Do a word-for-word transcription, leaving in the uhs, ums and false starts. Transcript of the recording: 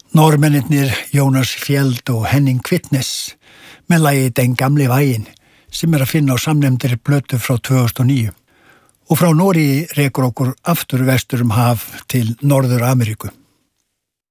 Norrmennirnir Jonas Fjeld og Henning Kvitnes með lagið Den gamle veien sem er að finna á samnefndri plötu frá tvö þúsund og níu. Og frá Noregi rekur okkur aftur vestur um haf til Norður Ameríku.